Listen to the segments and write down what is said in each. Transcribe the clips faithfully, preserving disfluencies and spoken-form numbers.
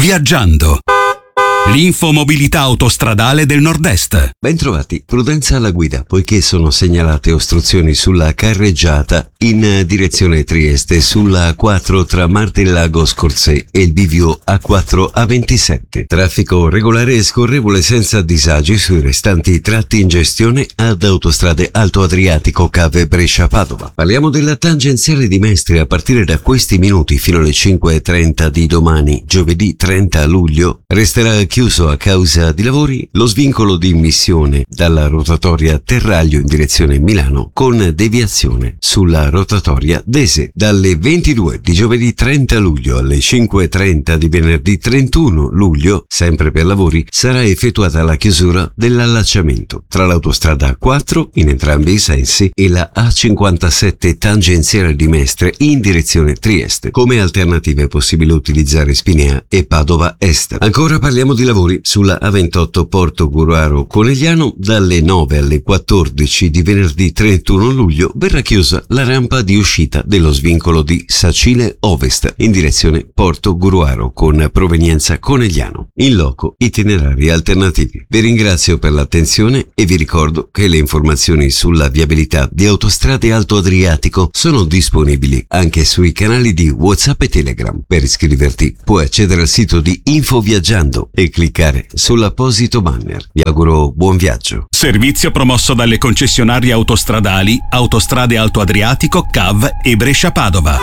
Viaggiando. L'infomobilità autostradale del Nord-Est. Bentrovati, prudenza alla guida, poiché sono segnalate ostruzioni sulla carreggiata in direzione Trieste sulla A quattro tra Martellago Scorzè e il bivio A quattro A ventisette. Traffico regolare e scorrevole senza disagi sui restanti tratti in gestione ad autostrade Alto Adriatico Cave Brescia Padova. Parliamo della tangenziale di Mestre a partire da questi minuti fino alle cinque e trenta di domani, giovedì trenta luglio, resterà chiuso a causa di lavori lo svincolo di immissione dalla rotatoria Terraglio in direzione Milano con deviazione sulla rotatoria Dese. Dalle ventidue di giovedì trenta luglio alle cinque e trenta di venerdì trentuno luglio, sempre per lavori, sarà effettuata la chiusura dell'allacciamento tra l'autostrada A quattro in entrambi i sensi e la A cinquantasette tangenziale di Mestre in direzione Trieste. Come alternative è possibile utilizzare Spinea e Padova Est. Ancora parliamo di lavori sulla A ventotto Porto Gruaro Conegliano. Dalle nove alle quattordici di venerdì trentuno luglio verrà chiusa la rampa di uscita dello svincolo di Sacile Ovest in direzione Porto Gruaro con provenienza Conegliano. In loco itinerari alternativi. Vi ringrazio per l'attenzione e vi ricordo che le informazioni sulla viabilità di Autostrade Alto Adriatico sono disponibili anche sui canali di WhatsApp e Telegram. Per iscriverti puoi accedere al sito di Info Viaggiando e cliccare sull'apposito banner. Vi auguro buon viaggio. Servizio promosso dalle concessionarie autostradali Autostrade Alto Adriatico, C A V e Brescia Padova.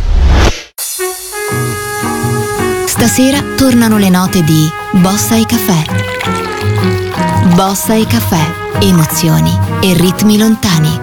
Stasera tornano le note di Bossa e Caffè. Bossa e Caffè, emozioni e ritmi lontani.